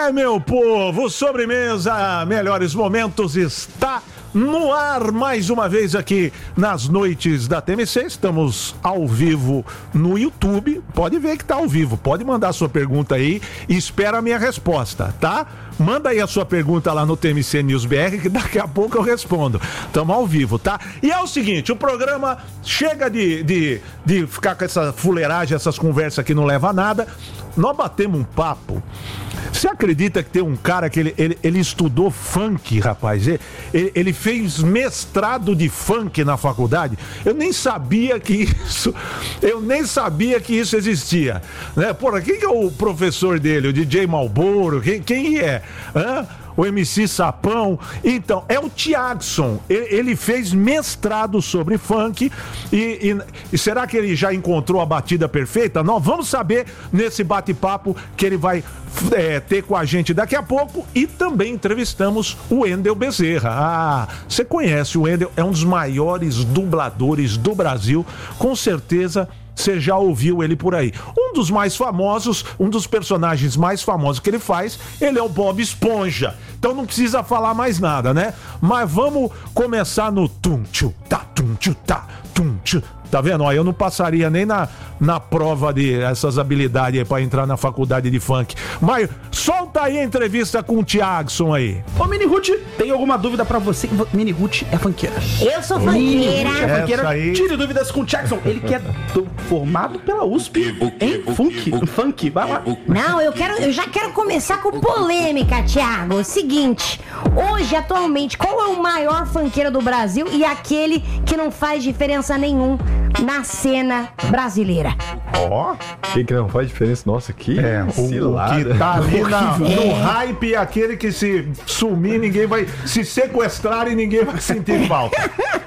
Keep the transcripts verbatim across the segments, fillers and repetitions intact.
É, meu povo, Sobremesa Melhores Momentos está no ar mais uma vez aqui nas noites da T M C. Estamos ao vivo no YouTube. Pode ver que tá ao vivo. Pode mandar sua pergunta aí e espera a minha resposta, tá? Manda aí a sua pergunta lá no T M C News B R que daqui a pouco eu respondo. Tamo ao vivo, tá? E é o seguinte, o programa chega de, de, de ficar com essa fuleiragem, essas conversas que não leva a nada. Nós batemos um papo. Você acredita que tem um cara que ele, ele, ele estudou funk, rapaz? Ele, ele fez mestrado de funk na faculdade. Eu nem sabia que isso... Eu nem sabia que isso existia. Né? Porra, quem que é o professor dele? O D J Malboro? Quem, quem é? Hã? O M C Sapão. Então, é o Thiagson. Ele fez mestrado sobre funk e, e, e será que ele já encontrou a batida perfeita? Nós vamos saber nesse bate-papo que ele vai é, ter com a gente daqui a pouco. E também entrevistamos o Wendel Bezerra. Ah, você conhece o Wendel, é um dos maiores dubladores do Brasil, com certeza. Você já ouviu ele por aí. Um dos mais famosos, um dos personagens mais famosos que ele faz, ele é o Bob Esponja. Então não precisa falar mais nada, né? Mas vamos começar no tum-tchu, tá, tum-tchu, tá, tum-tchu. Tá vendo? Ó, eu não passaria nem na, na prova de essas habilidades aí pra entrar na faculdade de funk. Mas solta aí a entrevista com o Thiagson aí. Ô, Mini Ruth, tem alguma dúvida pra você? Mini Ruth é funkeira. Eu sou funkeira. É funkeira. Aí... Tire dúvidas com o Thiagson. Ele que é do, formado pela U S P em funk. Funk, vai lá. Não, eu quero, eu já quero começar com polêmica, Thiago. O seguinte, hoje, atualmente, qual é o maior funkeiro do Brasil e aquele que não faz diferença nenhum na cena brasileira? Ó, oh, quem que não faz diferença? Nossa, que é, cilada. O que tá ali na, no é. hype, aquele que se sumir, ninguém vai se sequestrar e ninguém vai sentir falta.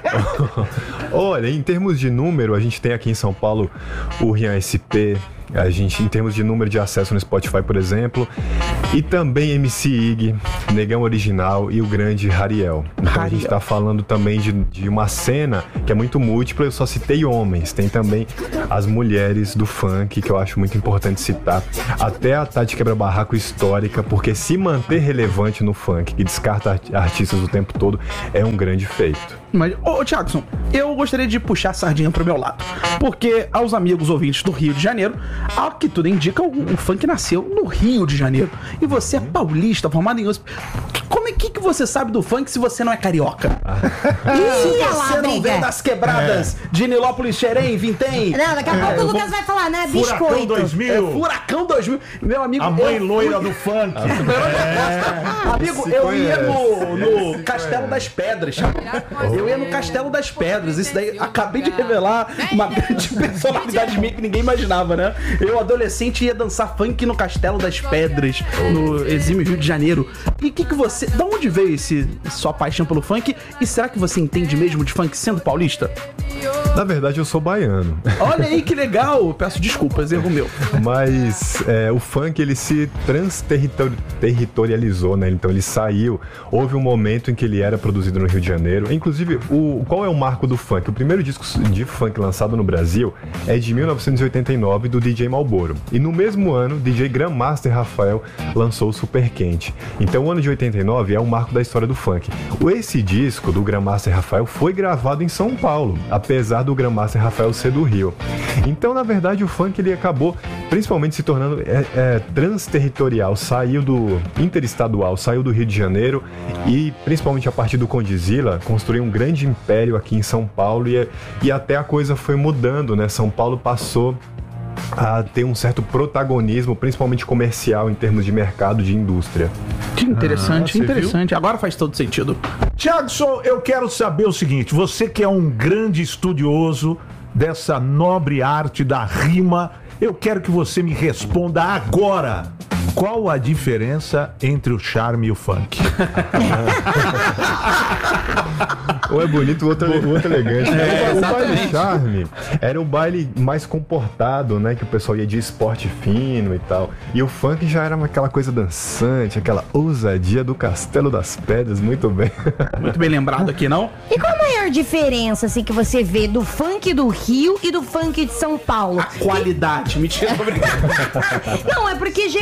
Olha, em termos de número, a gente tem aqui em São Paulo o Rian S P. A gente, em termos de número de acesso no Spotify, por exemplo, e também M C Ig, Negão Original e o grande Hariel. Então Hariel. A gente tá falando também de, de uma cena que é muito múltipla. Eu só citei homens, tem também as mulheres do funk, que eu acho muito importante citar. Até a Tati Quebra-Barraco histórica, porque se manter relevante no funk, que descarta artistas o tempo todo, é um grande feito. Mas, ô, Thiagson, eu gostaria de puxar a sardinha pro meu lado, porque aos amigos ouvintes do Rio de Janeiro, ao que tudo indica, o, o funk nasceu no Rio de Janeiro. E você é paulista, formado em U S P. Como é que, que você sabe do funk se você não é carioca? Ah. E se você lá, não vem das quebradas é. de Nilópolis, Xerém, Vintém? Não, daqui a é. pouco o Lucas vai falar, né? Biscoito. Furacão dois mil. É, Furacão dois mil. Meu amigo... A mãe eu... loira do funk. É. Amigo, eu ia no, no Castelo das Pedras. Eu ia no Castelo das Pedras. Isso daí, acabei de revelar uma grande personalidade minha que ninguém imaginava, né? Eu, adolescente, ia dançar funk no Castelo das Pedras, no exímio Rio de Janeiro. E o que que você... De onde veio esse, sua paixão pelo funk? E será que você entende mesmo de funk sendo paulista? Na verdade, eu sou baiano. Olha aí que legal. Peço desculpas, erro meu. Mas é, o funk, ele se transterritorializou, né? Então ele saiu. Houve um momento em que ele era produzido no Rio de Janeiro. Inclusive, o, qual é o marco do funk? O primeiro disco de funk lançado no Brasil é de mil novecentos e oitenta e nove, do D J Malboro. E no mesmo ano, D J Grandmaster Rafael lançou o Super Quente. Então o ano de oitenta e nove é o marco da história do funk. Esse disco do Grandmaster Rafael foi gravado em São Paulo, apesar do Grandmaster Rafael ser do Rio. Então, na verdade, o funk ele acabou principalmente se tornando é, é, transterritorial, saiu do interestadual, saiu do Rio de Janeiro e, principalmente a partir do Condzilla, construiu um grande império aqui em São Paulo e, e até a coisa foi mudando, né? São Paulo passou a ter um certo protagonismo, principalmente comercial, em termos de mercado, de indústria. Que interessante, ah, interessante. Viu? Agora faz todo sentido. Thiagson, eu quero saber o seguinte, você que é um grande estudioso dessa nobre arte da rima, eu quero que você me responda agora. Qual a diferença entre o charme e o funk? Um é bonito, o outro, o outro elegante. É, o baile charme era um baile mais comportado, né? Que o pessoal ia de esporte fino e tal. E o funk já era aquela coisa dançante, aquela ousadia do Castelo das Pedras. Muito bem. Muito bem lembrado aqui, não? E qual a maior diferença, assim, que você vê do funk do Rio e do funk de São Paulo? A qualidade. Mentira, obrigado. Não, é porque geralmente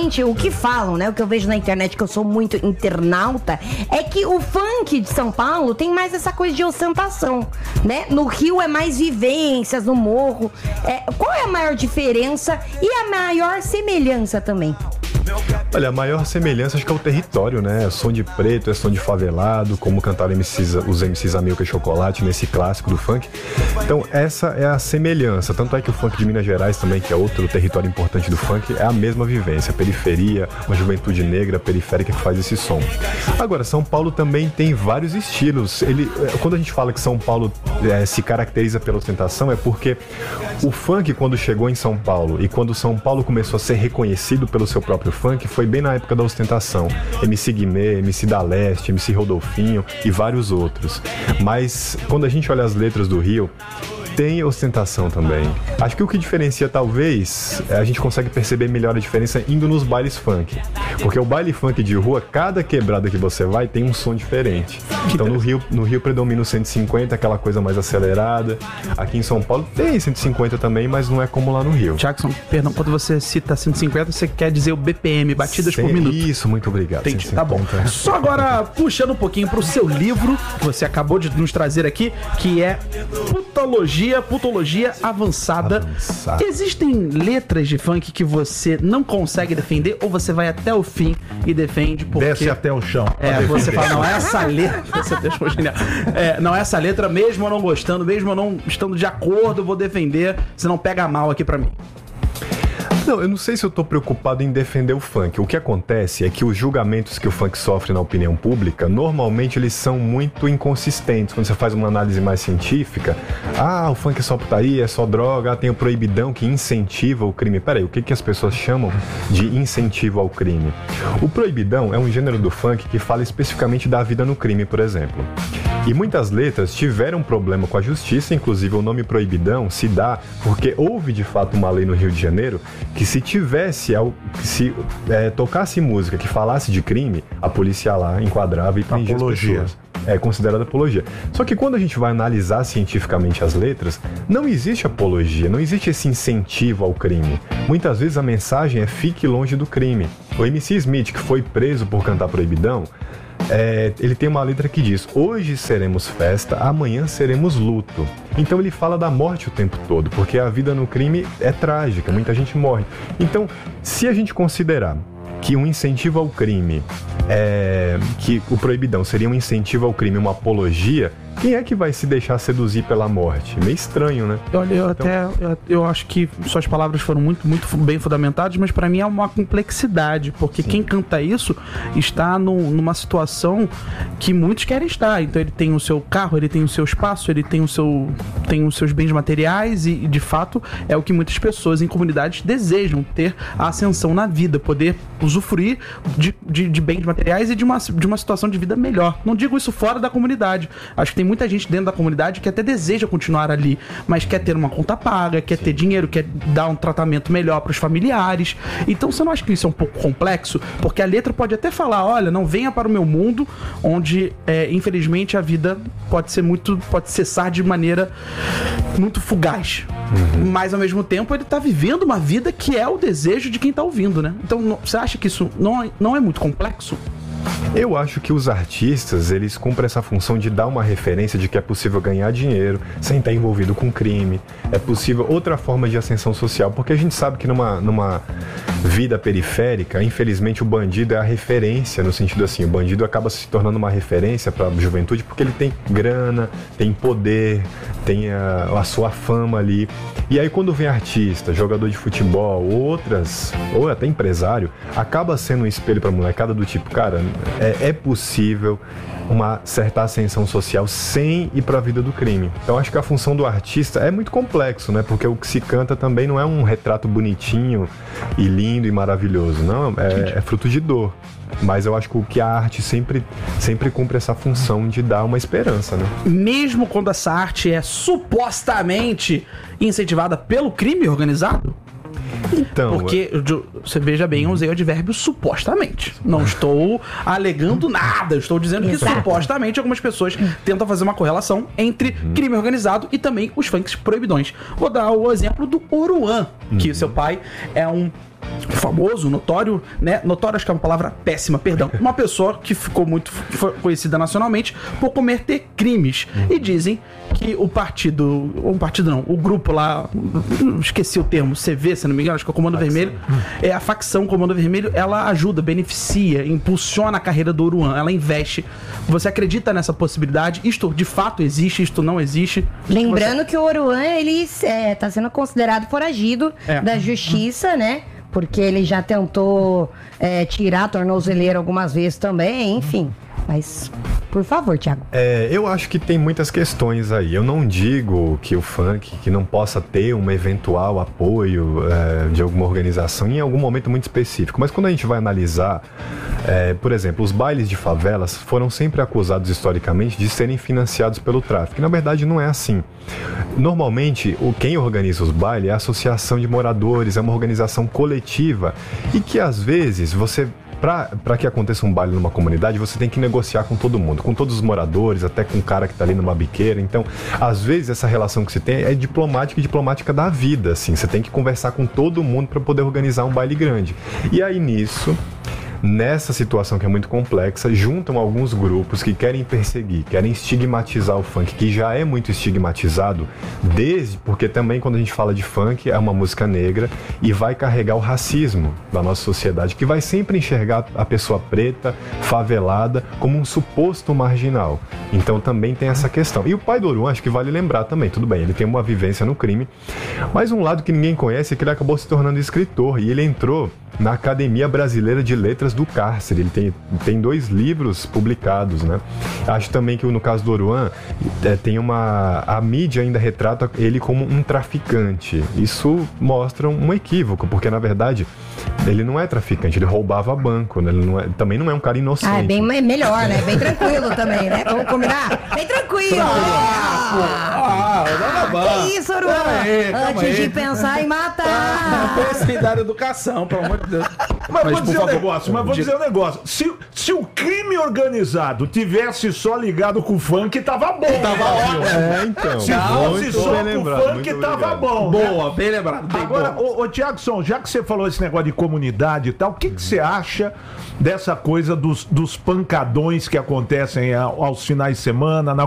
geralmente o que falam, né? O que eu vejo na internet, que eu sou muito internauta, é que o funk de São Paulo tem mais essa coisa de ostentação, né? No Rio é mais vivências, no morro. É, qual é a maior diferença e a maior semelhança também? Olha, a maior semelhança acho que é o território, né? É som de preto, é som de favelado, como cantaram M Cs, os M Cs Amilca e Chocolate nesse clássico do funk. Então essa é a semelhança. Tanto é que o funk de Minas Gerais também, que é outro território importante do funk, é a mesma vivência. Periferia, uma juventude negra periférica que faz esse som. Agora, São Paulo também tem vários estilos. Ele, quando a gente fala que São Paulo é, se caracteriza pela ostentação, é porque o funk, quando chegou em São Paulo e quando São Paulo começou a ser reconhecido pelo seu próprio funk, foi bem na época da ostentação. M C Guimê, M C da Leste, M C Rodolfinho e vários outros. Mas quando a gente olha as letras do Rio, tem ostentação também. Acho que o que diferencia, talvez, a gente consegue perceber melhor a diferença indo nos bailes funk. Porque o baile funk de rua, cada quebrada que você vai tem um som diferente. Então no Rio, no Rio predomina o cento e cinquenta, aquela coisa mais acelerada. Aqui em São Paulo tem cento e cinquenta também, mas não é como lá no Rio. Jackson, perdão, quando você cita cento e cinquenta, você quer dizer o B P M, batidas Sem, por minuto. Isso, muito obrigado. Entendi, tá bom. Só agora, puxando um pouquinho pro seu livro, que você acabou de nos trazer aqui, que é Putologia, Putologia Avançada. Avançada. Existem letras de funk que você não consegue defender ou você vai até o fim e defende porque... Desce até o chão. É, você fala, não, essa letra... Você deixou genial. É, não, essa letra, mesmo eu não gostando, mesmo eu não estando de acordo, eu vou defender, você não pega mal aqui pra mim. Não, eu não sei se eu tô preocupado em defender o funk. O que acontece é que os julgamentos que o funk sofre na opinião pública, normalmente eles são muito inconsistentes. Quando você faz uma análise mais científica, ah, o funk é só putaria, é só droga, ah, tem o proibidão que incentiva o crime. Peraí, o que, que as pessoas chamam de incentivo ao crime? O proibidão é um gênero do funk que fala especificamente da vida no crime, por exemplo. E muitas letras tiveram problema com a justiça, inclusive o nome proibidão se dá porque houve de fato uma lei no Rio de Janeiro que se tivesse, se é, tocasse música que falasse de crime, a polícia ia lá, enquadrava e prendia as pessoas. É considerada apologia. Só que quando a gente vai analisar cientificamente as letras, não existe apologia, não existe esse incentivo ao crime. Muitas vezes a mensagem é fique longe do crime. O M C Smith, que foi preso por cantar proibidão, É, ele tem uma letra que diz: hoje seremos festa, amanhã seremos luto. Então ele fala da morte o tempo todo, porque a vida no crime é trágica, muita gente morre. Então, se a gente considerar que um incentivo ao crime, é, que o proibidão seria um incentivo ao crime, uma apologia, quem é que vai se deixar seduzir pela morte? Meio estranho, né? Olha, eu então... até eu, eu acho que suas palavras foram muito, muito bem fundamentadas, mas pra mim é uma complexidade, porque Sim. quem canta isso está no, numa situação que muitos querem estar. Então ele tem o seu carro, ele tem o seu espaço, ele tem, o seu, tem os seus bens materiais e, e de fato é o que muitas pessoas em comunidades desejam, ter a ascensão na vida, poder usufruir de, de, de bens materiais e de uma, de uma situação de vida melhor. Não digo isso fora da comunidade. Acho que tem muita gente dentro da comunidade que até deseja continuar ali, mas quer ter uma conta paga, quer ter dinheiro, quer dar um tratamento melhor para os familiares. Então você não acha que isso é um pouco complexo? Porque a letra pode até falar, olha, não venha para o meu mundo, onde é, infelizmente a vida pode ser muito, pode cessar de maneira muito fugaz. Uhum. Mas ao mesmo tempo ele tá vivendo uma vida que é o desejo de quem tá ouvindo, né? Então não, você acha que isso não, não é muito complexo? Eu acho que os artistas, eles cumprem essa função de dar uma referência de que é possível ganhar dinheiro sem estar envolvido com crime, é possível outra forma de ascensão social, porque a gente sabe que numa, numa vida periférica, infelizmente o bandido é a referência, no sentido assim, o bandido acaba se tornando uma referência para a juventude porque ele tem grana, tem poder, tem a, a sua fama ali. E aí quando vem artista, jogador de futebol, outras, ou até empresário, acaba sendo um espelho para a molecada do tipo, cara, É, é possível uma certa ascensão social sem ir para a vida do crime. Então acho que a função do artista é muito complexo, né? Porque o que se canta também não é um retrato bonitinho e lindo e maravilhoso, não, é, é fruto de dor. Mas eu acho que o que a arte sempre, sempre cumpre essa função de dar uma esperança, né? Mesmo quando essa arte é supostamente incentivada pelo crime organizado? Então, porque, eu, você veja bem, eu usei o advérbio supostamente. Não estou alegando nada. Eu estou dizendo que Exato. supostamente algumas pessoas tentam fazer uma correlação entre uhum. crime organizado e também os funks proibidões. Vou dar o exemplo do Oruan, que uhum. seu pai é um famoso, notório, né? Notório acho que é uma palavra péssima, perdão. Uma pessoa que ficou muito que foi conhecida nacionalmente por cometer crimes. E dizem que o partido, ou um partido não, o grupo lá, esqueci o termo, C V, se não me engano, acho que é o Comando facção. Vermelho, é a facção Comando Vermelho, ela ajuda, beneficia, impulsiona a carreira do Oruan, ela investe. Você acredita nessa possibilidade? Isto de fato existe, isto não existe? Lembrando Você... que o Oruan, ele é, tá sendo considerado foragido é. da justiça, né? Porque ele já tentou é, tirar a tornozeleira algumas vezes também, enfim. Mas, por favor, Thiago. É, eu acho que tem muitas questões aí. Eu não digo que o funk que não possa ter um eventual apoio é, de alguma organização em algum momento muito específico. Mas quando a gente vai analisar, é, por exemplo, os bailes de favelas foram sempre acusados historicamente de serem financiados pelo tráfico. E, na verdade, não é assim. Normalmente, o, quem organiza os bailes é a associação de moradores, é uma organização coletiva e que, às vezes, você... Para que aconteça um baile numa comunidade, você tem que negociar com todo mundo, com todos os moradores, até com o cara que tá ali numa biqueira. Então, às vezes, essa relação que você tem é diplomática e diplomática da vida, assim. Você tem que conversar com todo mundo para poder organizar um baile grande. E aí, nisso... Nessa situação que é muito complexa, juntam alguns grupos que querem perseguir, querem estigmatizar o funk, que já é muito estigmatizado, desde porque também quando a gente fala de funk é uma música negra e vai carregar o racismo da nossa sociedade, que vai sempre enxergar a pessoa preta, favelada, como um suposto marginal. Então também tem essa questão. E o pai do Oruan, acho que vale lembrar também, tudo bem, ele tem uma vivência no crime, mas um lado que ninguém conhece é que ele acabou se tornando escritor e ele entrou na Academia Brasileira de Letras do Cárcere. Ele tem, tem dois livros publicados, né? Acho também que no caso do Oruan, é, tem uma... A mídia ainda retrata ele como um traficante. Isso mostra um equívoco, porque na verdade ele não é traficante, ele roubava banco, né? Ele não é, também não é um cara inocente. Ah, é bem melhor, né? Bem tranquilo também, né? Vamos combinar? Bem tranquilo! Ah, ah, que isso, Oruan? Antes aí. de pensar em matar! Ah, pensa em dar educação, pelo amor de Deus. Mas, mas vou dizer um negócio, mas vou dizer um negócio. Se, se o crime organizado tivesse só ligado com o funk, tava bom. Tava ótimo. É, então. Se fosse só com o funk, tava bom. Boa, bem lembrado. Bem Agora, bom. ô, ô Thiagson, já que você falou esse negócio de comunidade e tal, o que, que você acha dessa coisa dos, dos pancadões que acontecem aos finais de semana, na